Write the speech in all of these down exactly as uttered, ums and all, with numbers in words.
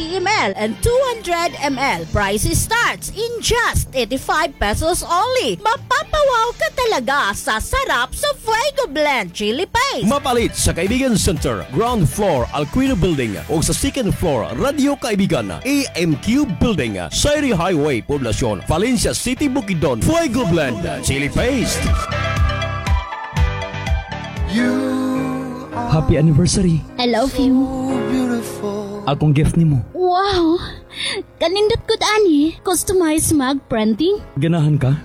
fifty milliliters and two hundred milliliters. Prices starts in just eighty-five pesos only. Mapapawaw ka talaga sa sarap sa Fuego Blend Chili Paste. Mapalit sa Kaibigan Center, ground floor, Alquino Building o sa second floor, Radio Kaibigan, A M Q Building, Sairi Highway, Poblacion, Valencia City, Bukidnon. Fuego Blend Chili Paste. Happy anniversary. I love you. Akong gift nimo. Wow! Kanindot ko ani. Customized mag printing. Ganahan ka?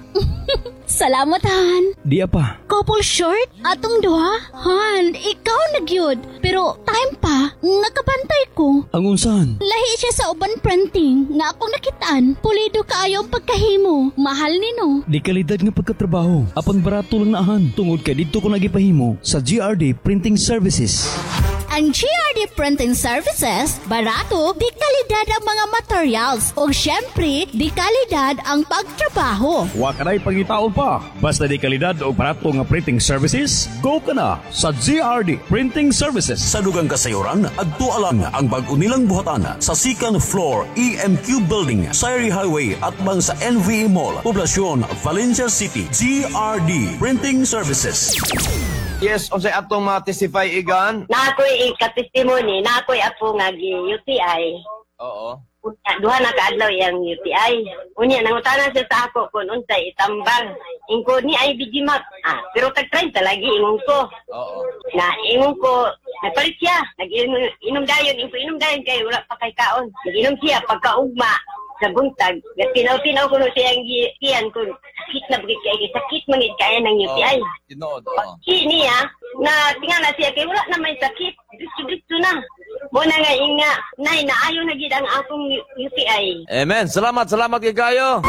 Salamat, Han. Di apa. Couple short? Atong duha? Han, ikaw nagyod. Pero time pa, nakabantay ko. Ang unsahan? Lahi siya sa uban printing nga akong nakitaan. Pulido kaayo ang pagkahimo. Mahal nino. Di kalidad nga pagkatrabaho. Apan barato lang naahan. Tungod kay dito ko nagipahimo sa G R D Printing Services. Ang G R D Printing Services, barato, di kalidad ang mga materials. O syempre, di kalidad ang pagtrabaho. Wa ka na'y pangitaon pa. Basta di kalidad o barato nga printing services, go ka na sa G R D Printing Services. Sa dugang kasayuran, agtualang ang bag-unilang buhatan sa second floor E M Q Building, Sairi Highway at bang sa N V A Mall, Poblacion, Valencia City. G R D Printing Services. Yes, unsay atong ma-testify igan? Na ako'y ikatestimony, na ako'y apo nga gi-U T I. Oo. Duha na kaadlaw iyang U T I. Unya, nangutanan siya sa ako kung unsay itambang. Ingko ni ay bigimak. Ah, pero tag-trend lagi ingon ko. Oo. Na ingon ko, nagpalit siya. Nag-inom dayon, ingko inom dayon kay wala pa kay kaon. Nag-inom siya pagkaugma sa buntag. Tinaw-tinaw ko no siyang giyan ko. Sakit na bagay kaya, sakit mangit kaya ng U T I. Tinood, oo. Pag-i niya, na tingala siya kay wala na may sakit. Disto-disto na. Muna nga inga, nay, naayon na gid ang akong U T I. Amen. Salamat, salamat kay kayo.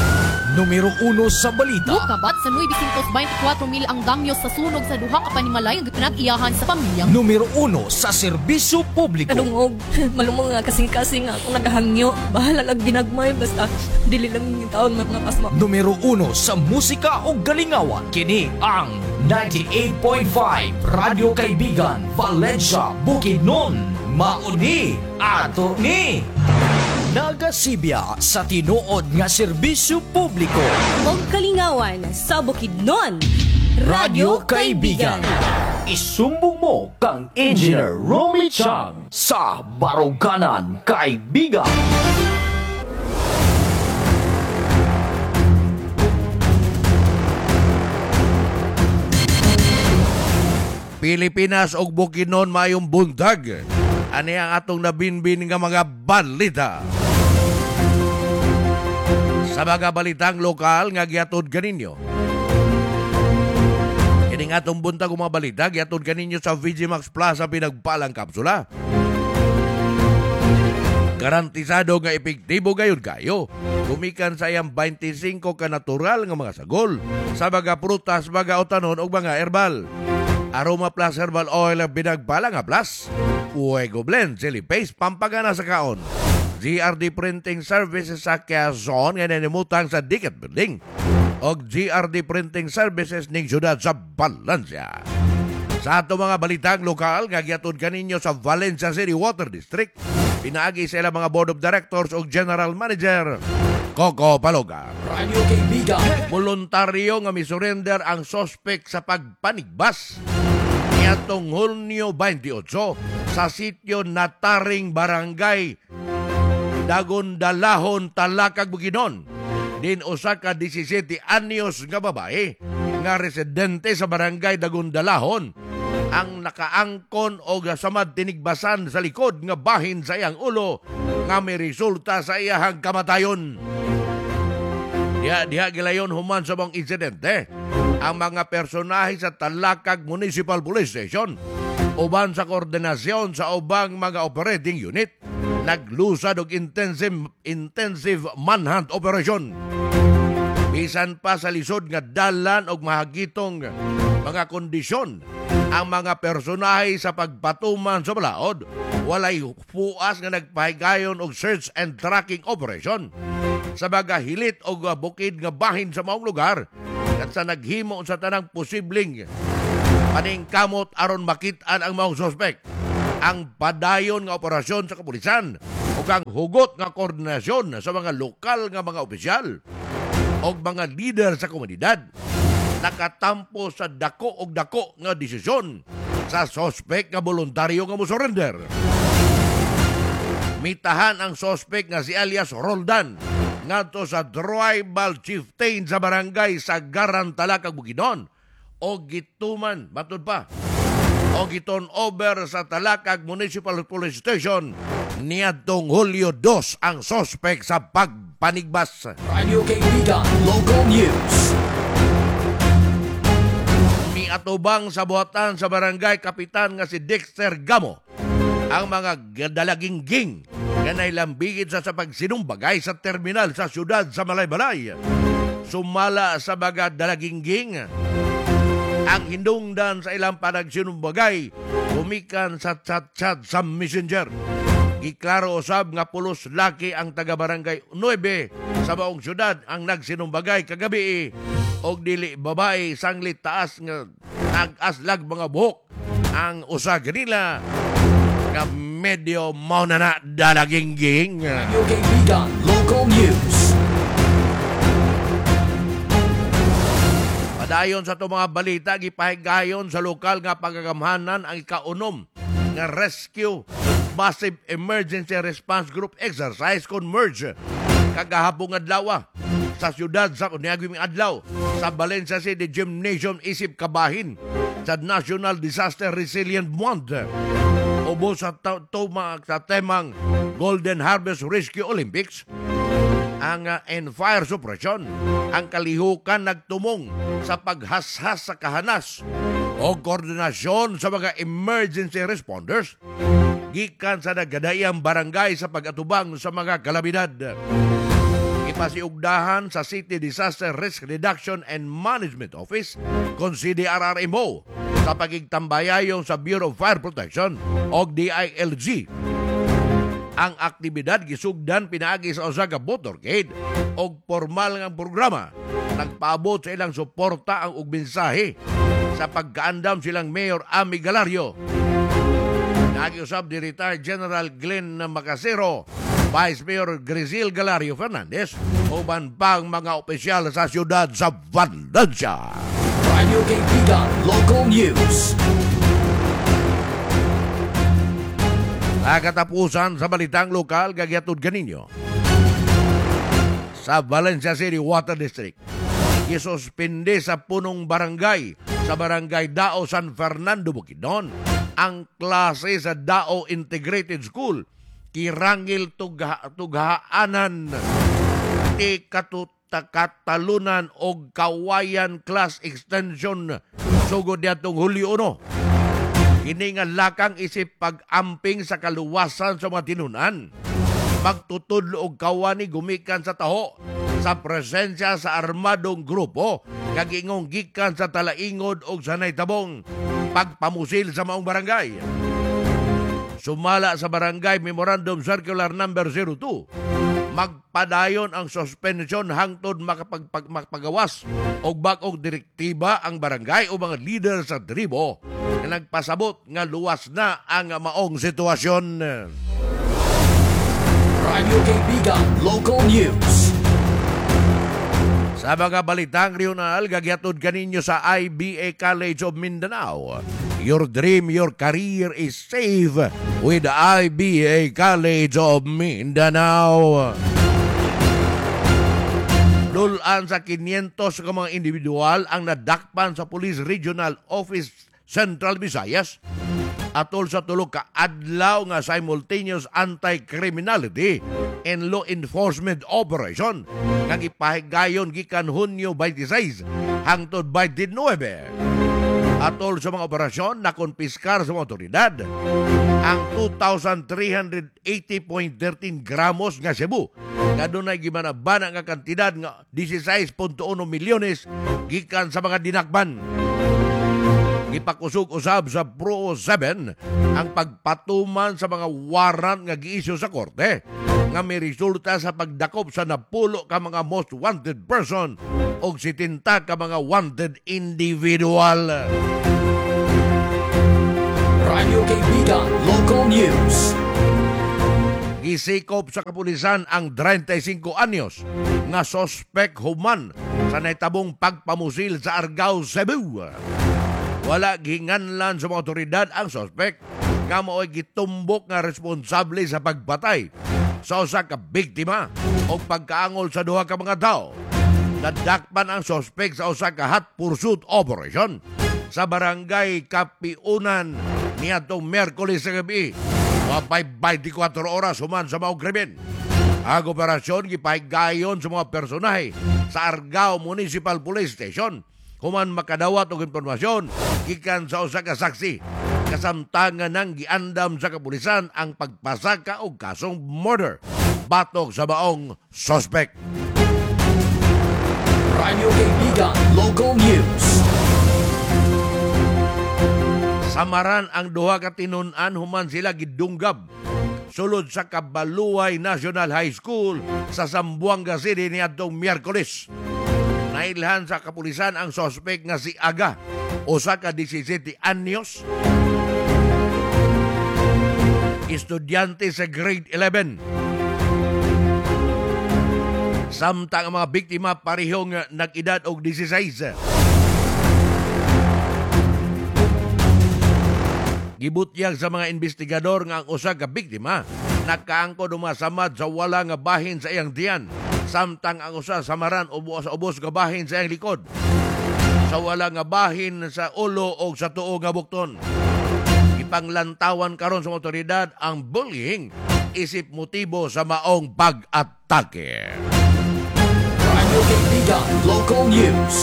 Numero uno sa balita. Kabat sa nueve twenty-four mil ang damyo sa sunog sa duha ka panimalay ang pinag-iyahan sa pamilyang. Numero uno sa serbisyo publiko. Kadungog, malumong nga kasing-kasing nga akong nagahangyo. Bahala lang ginagmay, basta dili lang yung taon mga pasma. Numero uno sa musika o galingawan. Kini ang ninety-eight point five Radio Kaibigan, Valencia, Bukidnon. Mauni ato ni nagasibya sa tinuod nga serbisyo publiko Og kalingawan sa Bukidnon, Radio Kaibigan. Isumbong mo kang Engineer Romy Chang sa Baruganan, Kaibigan. Pilipinas og Bukidnon mayong buntag. Ani ang atong nabinbin nga mga balita. Sa mga balitang lokal nga giatod kaninyo. Kini nga atong buntag ng mga balita giatod kaninyo sa V G Max Plaza pinagpalang kapsula. Garantisado nga epektibo gayud kayo. Gumikan sa iyang twenty-five ka natural nga mga sagol sa mga prutas, mga utanon o mga herbal. Aroma Plus Herbal Oil ang binagpala nga plus. Fuego Blend Chili Paste pampagana sa kaon. G R D Printing Services sa Quezon nga nanimutang sa Dicket Building. O G R D Printing Services ning syudad sa Valencia. Sa ato mga balitang lokal nga giatod kaninyo sa Valencia City Water District, pinaagi sa ilang mga Board of Directors o General Manager Coco Paloga. Radio Kaibigan. Voluntaryo nga misurrender ang sospek sa pagpanigbas niadtong Hunyo twenty-eight sa sitio Nataring Barangay Dagundalahon, Talakag, Bukidnon. Din usa ka seventeen anyos nga babae nga residente sa Barangay Dagundalahon ang nakaangkon o samad tinigbasan sa likod nga bahin sa iyang ulo nga may resulta sa iyahang kamatayon. Diha diha gilayon human sa mga insidente ang mga personahe sa Talakag Municipal Police Station uban sa koordinasyon sa ubang mga operating unit naglusad og intensive intensive manhunt operation. Bisan pa sa lisod nga dalan og mahagitong mga kondisyon ang mga personahe sa pagpatuman sa balaod, walay puas nga nagpahigayon og search and tracking operation sa mga hilit o bukid nga bahin sa maong lugar at sa naghimo sa tanang posibleng paningkamot aron makitaan ang maong sospek. Ang padayon nga operasyon sa kapulisan o ug ang hugot nga koordinasyon sa mga lokal nga mga opisyal o mga leader sa komunidad nakatampo sa dako og dako nga desisyon sa sospek nga voluntaryo nga mo-surrender. Mitahan ang sospek nga si alias Roldan ngadto sa tribal chieftain sa barangay sa Garantala kag Bukidnon o gituman matud pa o giton over sa Talakag Municipal Police Station niadtong Hulyo dos ang sospek sa pagpanigbas. Radio Kaibigan Local News. Miatubang sa buhatan sa barangay kapitan nga si Dexter Gamo ang mga dalagingging nga nailambigit sa sa pagsinumbagay sa terminal sa syudad sa Malaybalay. Sumala sa mga dalagingging ang hindungdan sa ilang panagsinumbagay kumikan sa chat-chat sa messenger. Giklaro usab nga pulos laki ang taga-barangay nine sa maong syudad ang nagsinumbagay kagabi og dili babae sanglit taas nga nag-aslag mga buhok. Ang usa kanila nga medyo mao na na dalagingging. Radio Kaibigan Local News. Padayon sa itong mga balita, gipahigayon sa lokal nga pagagamhanan ang ikaunom nga Rescue Massive Emergency Response Group Exercise kon MERGE kagahapong adlaw sa syudad sa Uniagwing Adlaw sa Valencia City Gymnasium isip kabahin sa National Disaster Resilient Month. Ubo sa tuma sa temang Golden Harvest Rescue Olympics ang uh, and fire suppression ang kalihukan nagtumong sa paghashas sa kahanas o koordinasyon sa mga emergency responders gikan sa nagadayang barangay sa pag-atubang sa mga kalamidad. Ipasiugdahan sa City Disaster Risk Reduction and Management Office kon C D R R M O sa pagigtambayayong sa Bureau of Fire Protection o D I L G. Ang aktibidad gisugdan pinaagi sa usa ka motorcade og formal nga programa. Nagpaabot sa ilang suporta ang ug mensahe sa pagkaandam silang Mayor Ami Galario. Nagiusab ni retired General Glenn Macasero, Vice Mayor Grizil Galario Fernandez, uban pang mga opisyal sa siyudad sa Valencia. Radio Kaibigan Local News. Katapusan sa balitang lokal, gagyatod ganinyo. Sa Valencia City Water District, isuspinde sa punong barangay sa barangay Dao San Fernando Bukidnon ang klase sa Dao Integrated School kirangil tugha, tughaanan ti katalunan og kawayan class extension sugod diatong Hulyo one. Kini nga lakang isip pag-amping sa kaluwasan sa mga tinunan. Magtutudlo og kawani gumikan sa taho sa presensya sa armadong grupo kagingong gikan sa talaingod og sanay tabong pagpamusil sa maong barangay. Sumala sa Barangay Memorandum Circular number zero two, magpadayon ang suspension hangtod makapagawas og bag-ong direktiba ang barangay o mga leader sa tribo na nagpasabot nga luwas na ang maong sitwasyon. Radio Kaibigan Local News. Sa mga balitang regional, gagyatod kaninyo sa I B A College of Mindanao. Your dream, your career is safe with I B A College of Mindanao. Lulan sa kinyentos ka mga individual ang nadakpan sa Police Regional Office Central Visayas atol sa tulo ka adlaw nga simultaneous anti-criminality and law enforcement operation nga gipahigayon gikan Hunyo twenty-six hangtod twenty-nine. Atol sa mga operasyon na konpiskar sa mga otoridad ang two thousand three hundred eighty point one three gramos nga Cebu nga dunay gimanabana nga kantidad nga sixteen point one milyones gikan sa mga dinakban. Ipakusog-usab sa Pro seven ang pagpatuman sa mga warrant nga giisyu sa korte nga may resulta sa pagdakop sa napulo ka mga most wanted person o sitinta ka mga wanted individual. Radio Kaibigan Local News. Gisikop sa kapulisan ang thirty-five anyos nga sospek human sa naitabong pagpamusil sa Argao, Cebu. Wala ginganlan sa mga otoridad ang sospek nga mo'y gitumbok nga responsable sa pagpatay sa usa ka biktima o pagkaangol sa duha ka mga tao. Nadakpan ang sospek sa usa ka hot pursuit operation sa barangay Kapiunan niadtong Miyerkules sa gabi. Mapay twenty-four oras human sa maong krimen. Ang operasyon gipahigdayon sa mga personahe sa Argao Municipal Police Station human makadawat og impormasyon gikan sa usa ka saksi. Kasamtangan ng giandam sa kapulisan ang pagpasaka og kasong murder batok sa maong suspect. Radyo Kaibigan Local News. Samaran ang duha ka tinun-an human sila gidunggab sulod sa Kabaluay National High School sa Zamboanga City niadtong Miyerkules. Nailhan sa kapulisan ang sospek nga si Aga, usa ka seventeen anyos, estudyante sa grade eleven. Samtang ang mga biktima parehong nag-edad og sixteen. Gibutyag sa mga investigador nga ang usa ka biktima nakaangkon umasamad sa wala nga bahin sa iyang tiyan, samtang ang usa samaran ubos ubos nga bahin sa iyang likod, sa wala nga bahin sa ulo o sa tuo nga bukton. Ipanglantawan karon sa otoridad ang bullying isip motibo sa maong pag-atake. Radyo Kaibigan Local News.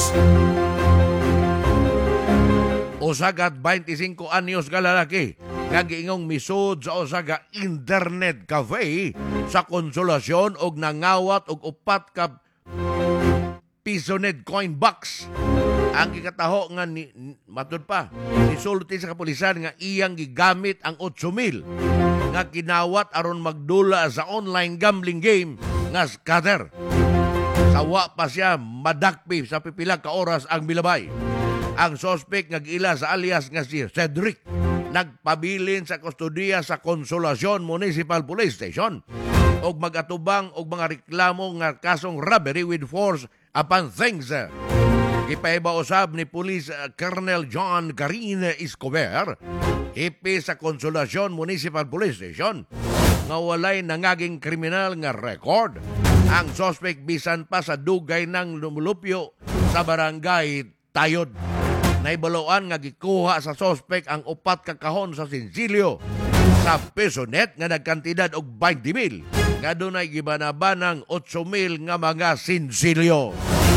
Usa ka twenty-five anyos ka lalaki nga giingong misud sa usa ka internet cafe sa Konsolasyon og nangawat og upat ka pisoned coin box. Ang gikataho nga ni, matud pa nisulti sa kapulisan nga iyang gigamit ang eight mil nga kinawat aron magdula sa online gambling game nga scatter. Sawa pa siya madakpi sa pipila ka oras ang milabay. Ang sospek nga gila sa alias nga si Cedric nagpabilin sa kustodiya sa Konsolasyon Municipal Police Station og magatubang og mga reklamo nga kasong robbery with force upon things. Ipaiba usab ni Police uh, Colonel John Garin Escobar, hipi sa Konsolasyon Municipal Police Station, nga walay nangaging kriminal nga record. Ang sospek bisan pa sa dugay ng lumulupyo sa barangay Tayod. Naibaloan nga gikuha sa sospek ang upat ka kahon sa sinsilyo sa pisonet nga nagkantidad og twenty mil nga dunay gibanabanang eight mil nga mga sinsilyo.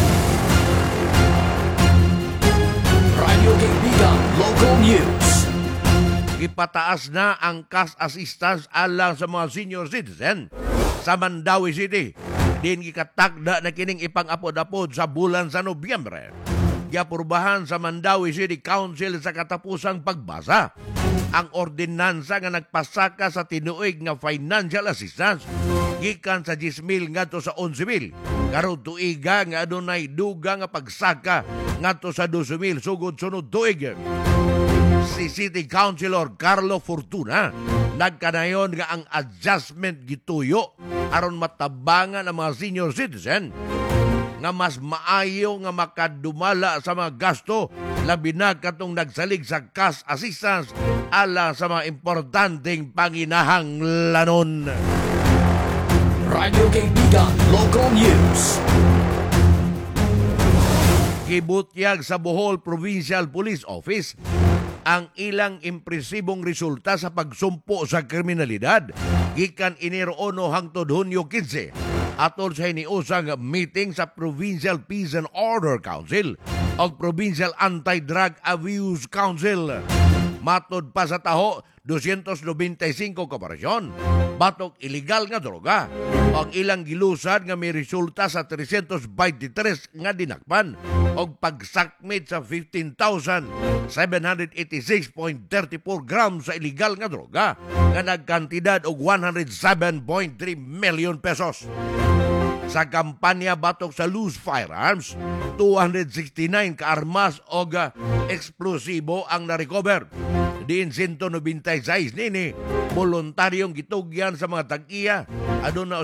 Radyo Kaibigan Local News. Ipataas na ang cash assistance alang sa mga senior citizen sa Mandawi City. Din gikatakda na kining ipang-apod-apod sa bulan sa Nobyembre. Giapurbahan sa Mandawi City Council sa katapusang pagbasa ang ordinansa nga nagpasaka sa tinuig nga financial assistance gikan sa ten mil ngadto sa eleven mil karon tuiga nga adunay duga nga pagsaka ngadto sa twelve mil sugod sunod tuig. Si City Councilor Carlo Fortuna nagkanayon nga ang adjustment gituyo aron matabangan ang mga senior citizen nga mas maayo nga makadumala sa mga gasto labi na katong nagsalig sa cash assistance ala sa mga importanteng panginahanglanon. Radyo Kaibigan Local News. Gibutyag sa Bohol Provincial Police Office ang ilang impresibong resulta sa pagsumpo sa kriminalidad gikan Enero one hangtod Hunyo fifteen atol sa hiniusang meeting sa Provincial Peace and Order Council o Provincial Anti-Drug Abuse Council. Matod pa sa taho, two ninety-five kooperasyon, batok illegal nga droga. Ang ilang gilusad nga may resulta sa three twenty-three nga dinakpan o pagsakmit sa fifteen thousand seven hundred eighty-six point three four grams sa illegal nga droga nga nagkantidad og one hundred seven point three million pesos. Sa kampanya batok sa loose firearms, two hundred sixty-nine ka armas o explosibo ang na-recover. Din one ninety-six nini, voluntaryong gitugyan sa mga tag-iya. Aduna